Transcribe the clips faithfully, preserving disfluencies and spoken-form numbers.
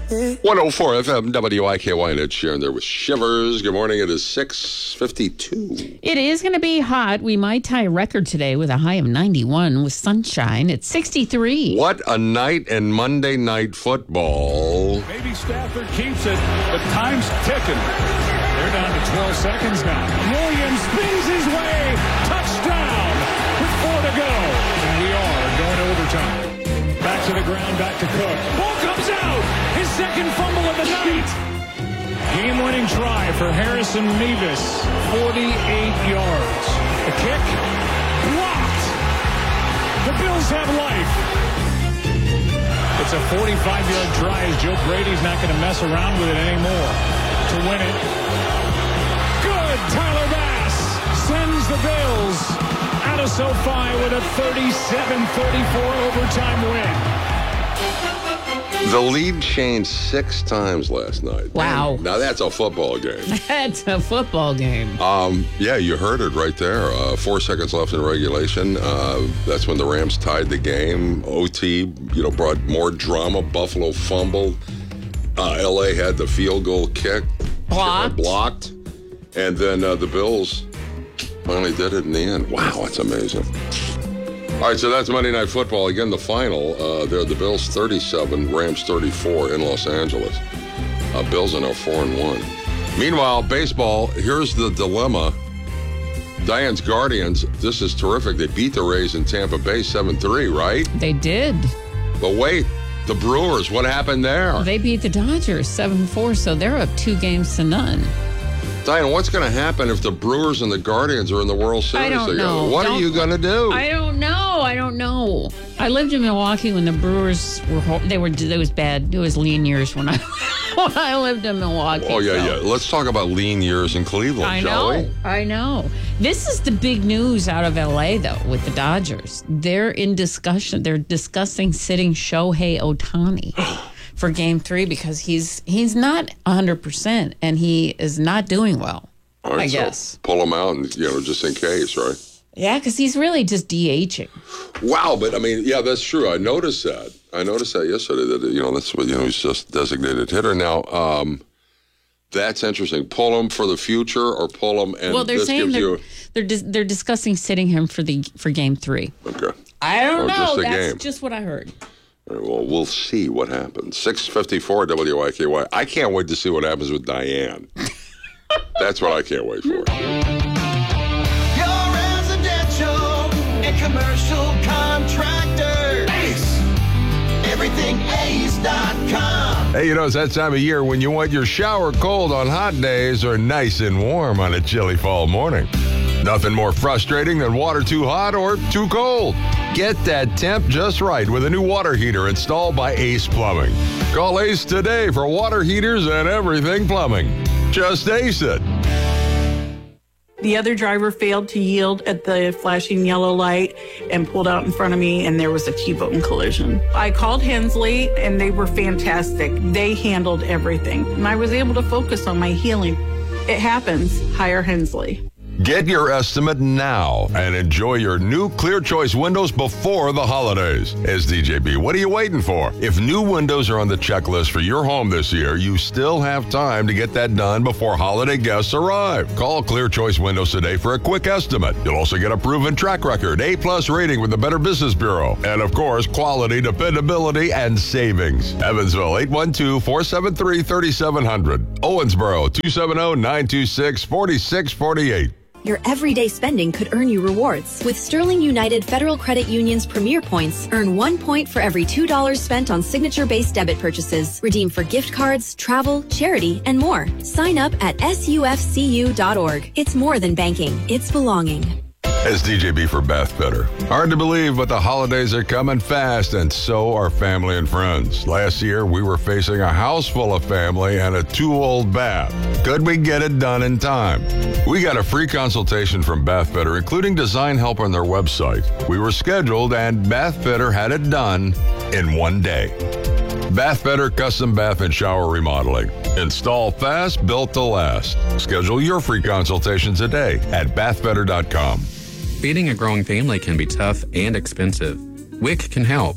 one oh four F M W I K Y, and Ed Sheeran there with Shivers. Good morning. It is six fifty-two. It is going to be hot. We might tie a record today with a high of ninety-one with sunshine. It's sixty-three. What a night in Monday Night Football. Maybe Stafford keeps it, but time's ticking. They're down to twelve seconds now. Williams spins his way. Touchdown with four to go. And we are going to overtime. Back to the ground, back to Cook. Ball comes out. His second fumble of the night. Game-winning try for Harrison Mevis. forty-eight yards. The kick blocked. The Bills have life. It's a forty-five-yard try as Joe Brady's not going to mess around with it anymore to win it. Good. Tyler Bass sends the Bills out of SoFi with a thirty-seven thirty-four overtime win. The lead changed six times last night. Wow. Now that's a football game. That's a football game. Um, yeah, you heard it right there. Uh, four seconds left in regulation. Uh, that's when the Rams tied the game. O T, you know, brought more drama. Buffalo fumbled. Uh, L A had the field goal kick. Blocked. Blocked. And then uh, the Bills finally did it in the end. Wow, that's amazing. All right, so that's Monday Night Football. Again, the final. Uh, they're the Bills thirty-seven, Rams thirty-four in Los Angeles. Uh, Bills are now four and one. Meanwhile, baseball, here's the dilemma. Diane's Guardians, this is terrific. They beat the Rays in Tampa Bay seven three, right? They did. But wait, the Brewers, what happened there? They beat the Dodgers seven four, so they're up two games to none. Diane, what's going to happen if the Brewers and the Guardians are in the World Series I don't together? know. What Don't, are you going to do? I don't know. I don't know. I lived in Milwaukee when the Brewers were. They were. It was bad. It was lean years when I when I lived in Milwaukee. Oh yeah, so. yeah. Let's talk about lean years in Cleveland, I shall know. we? I know. This is the big news out of L A though with the Dodgers. They're in discussion. They're discussing sitting Shohei Ohtani for Game Three because he's he's not one hundred percent and he is not doing well. All right, I so guess. pull them out, and you know, just in case, right? Yeah, because he's really just DHing. Wow, but I mean, yeah, that's true. I noticed that. I noticed that yesterday. That you know, that's what you know. He's just designated hitter now. Um, that's interesting. Pull him for the future, or pull him and Well, they're this saying gives they're you. they're, dis- they're discussing sitting him for the for Game Three. Okay. I don't Oh, know. just the That's game. just what I heard. All right, well, we'll see what happens. six fifty-four W I K Y. I can't wait to see what happens with Diane. That's what I can't wait for. Your residential and commercial contractor. Ace. Everything ace dot com. Hey, you know, it's that time of year when you want your shower cold on hot days or nice and warm on a chilly fall morning. Nothing more frustrating than water too hot or too cold. Get that temp just right with a new water heater installed by Ace Plumbing. Call Ace today for water heaters and everything plumbing. Just Ace it. The other driver failed to yield at the flashing yellow light and pulled out in front of me, and there was a T-bone collision. I called Hensley, and they were fantastic. They handled everything, and I was able to focus on my healing. It happens. Hire Hensley. Get your estimate now and enjoy your new Clear Choice windows before the holidays. S D J B, what are you waiting for? If new windows are on the checklist for your home this year, you still have time to get that done before holiday guests arrive. Call Clear Choice Windows today for a quick estimate. You'll also get a proven track record, A-plus rating with the Better Business Bureau, and of course, quality, dependability, and savings. Evansville, eight one two, four seven three, three seven zero zero. Owensboro, two seven zero, nine two six, four six four eight. Your everyday spending could earn you rewards. With Sterling United Federal Credit Union's Premier Points, earn one point for every two dollars spent on signature-based debit purchases. Redeem for gift cards, travel, charity, and more. Sign up at S U F C U dot org. It's more than banking. It's belonging. S D J B for Bath Better. Hard to believe, but the holidays are coming fast, and so are family and friends. Last year, we were facing a house full of family and a too-old bath. Could we get it done in time? We got a free consultation from Bath Better, including design help on their website. We were scheduled, and Bath Better had it done in one day. Bath Better Custom Bath and Shower Remodeling. Install fast, built to last. Schedule your free consultation today at bath better dot com. Feeding a growing family can be tough and expensive. W I C can help.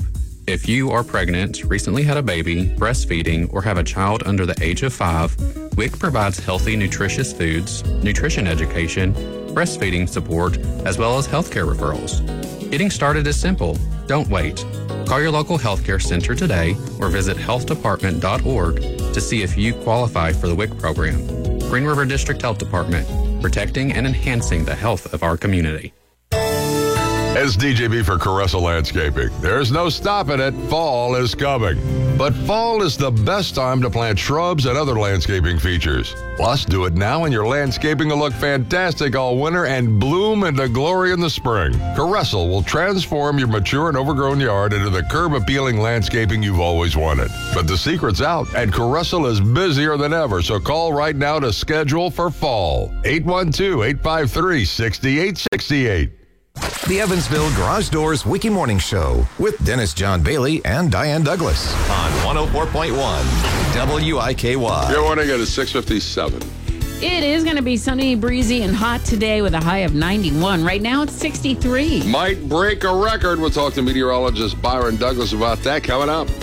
If you are pregnant, recently had a baby, breastfeeding, or have a child under the age of five, W I C provides healthy, nutritious foods, nutrition education, breastfeeding support, as well as healthcare referrals. Getting started is simple. Don't wait. Call your local healthcare center today or visit health department dot org to see if you qualify for the W I C program. Green River District Health Department, protecting and enhancing the health of our community. As D J B for Caressa Landscaping, there's no stopping it. Fall is coming. But fall is the best time to plant shrubs and other landscaping features. Plus, do it now and your landscaping will look fantastic all winter and bloom into glory in the spring. Caressa will transform your mature and overgrown yard into the curb-appealing landscaping you've always wanted. But the secret's out, and Caressa is busier than ever, so call right now to schedule for fall. eight one two, eight five three, six eight six eight. The Evansville Garage Doors Wiki Morning Show with Dennis John Bailey and Diane Douglas on one oh four point one W I K Y. Good morning, it is six fifty-seven. It is going to be sunny, breezy, and hot today with a high of ninety-one. Right now it's sixty-three. Might break a record. We'll talk to meteorologist Byron Douglas about that coming up.